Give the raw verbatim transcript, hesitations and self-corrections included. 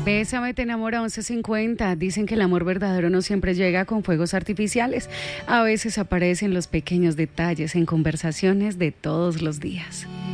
Bésame, te enamora once cincuenta. Dicen que el amor verdadero no siempre llega con fuegos artificiales. A veces aparecen los pequeños detalles en conversaciones de todos los días.